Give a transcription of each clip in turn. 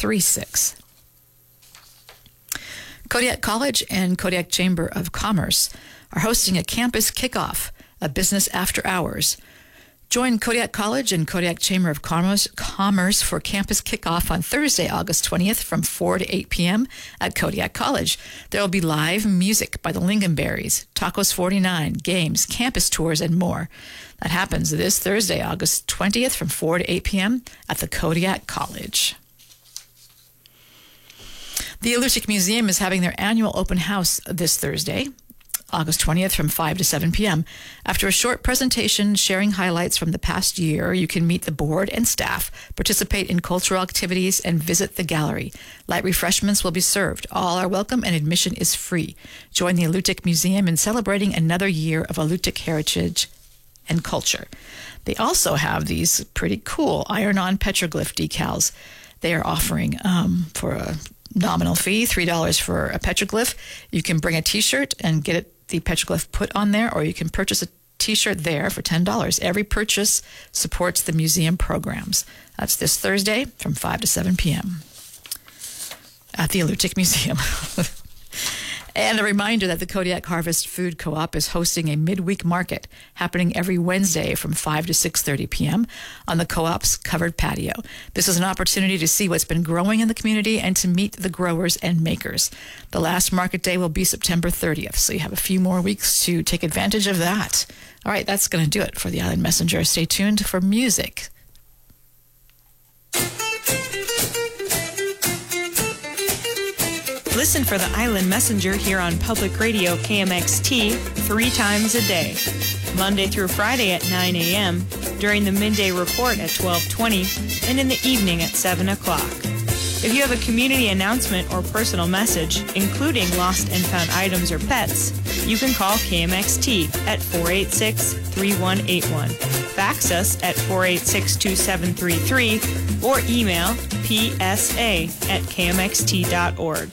636. Kodiak College and Kodiak Chamber of Commerce are hosting a campus kickoff, a business after hours. Join Kodiak College and Kodiak Chamber of Commerce for campus kickoff on Thursday, August 20th from 4 to 8 p.m. at Kodiak College. There will be live music by the Lingonberries, Tacos 49, games, campus tours, and more. That happens this Thursday, August 20th from 4 to 8 p.m. at the Kodiak College. The Alutiiq Museum is having their annual open house this Thursday, August 20th from 5 to 7 p.m. After a short presentation sharing highlights from the past year, you can meet the board and staff, participate in cultural activities, and visit the gallery. Light refreshments will be served. All are welcome and admission is free. Join the Alutiiq Museum in celebrating another year of Alutiiq heritage and culture. They also have these pretty cool iron-on petroglyph decals they are offering for a nominal fee, $3 for a petroglyph. You can bring a t-shirt and get the petroglyph put on there, or you can purchase a t-shirt there for $10. Every purchase supports the museum programs. That's this Thursday from 5 to 7 p.m. at the Alutiiq Museum. And a reminder that the Kodiak Harvest Food Co-op is hosting a midweek market happening every Wednesday from 5 to 6:30 p.m. on the co-op's covered patio. This is an opportunity to see what's been growing in the community and to meet the growers and makers. The last market day will be September 30th, so you have a few more weeks to take advantage of that. All right, that's going to do it for the Island Messenger. Stay tuned for music. Listen for the Island Messenger here on Public Radio KMXT 3 times a day, Monday through Friday at 9 a.m., during the midday report at 12:20, and in the evening at 7 o'clock. If you have a community announcement or personal message, including lost and found items or pets, you can call KMXT at 486-3181. Fax us at 486-2733 or email psa@kmxt.org.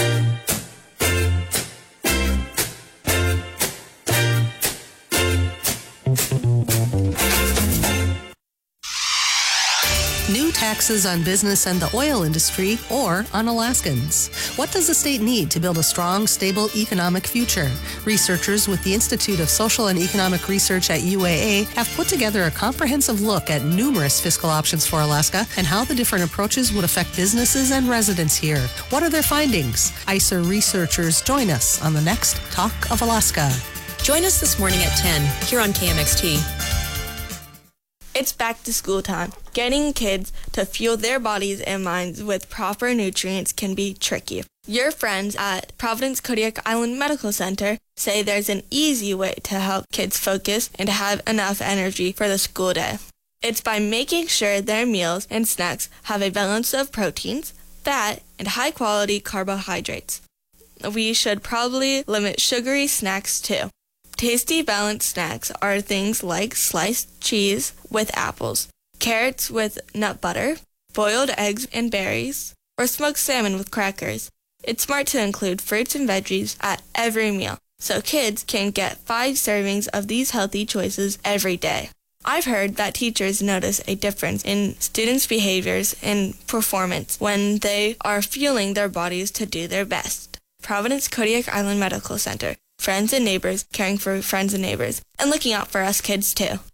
New taxes on business and the oil industry, or on Alaskans. What does the state need to build a strong, stable economic future? Researchers with the Institute of Social and Economic Research at UAA have put together a comprehensive look at numerous fiscal options for Alaska and how the different approaches would affect businesses and residents here. What are their findings? ISER researchers join us on the next Talk of Alaska. Join us this morning at 10 here on KMXT. It's back to school time. Getting kids to fuel their bodies and minds with proper nutrients can be tricky. Your friends at Providence Kodiak Island Medical Center say there's an easy way to help kids focus and have enough energy for the school day. It's by making sure their meals and snacks have a balance of proteins, fat, and high-quality carbohydrates. We should probably limit sugary snacks too. Tasty balanced snacks are things like sliced cheese with apples, carrots with nut butter, boiled eggs and berries, or smoked salmon with crackers. It's smart to include fruits and veggies at every meal, so kids can get 5 servings of these healthy choices every day. I've heard that teachers notice a difference in students' behaviors and performance when they are fueling their bodies to do their best. Providence Kodiak Island Medical Center. Friends and neighbors caring for friends and neighbors, and looking out for us kids too.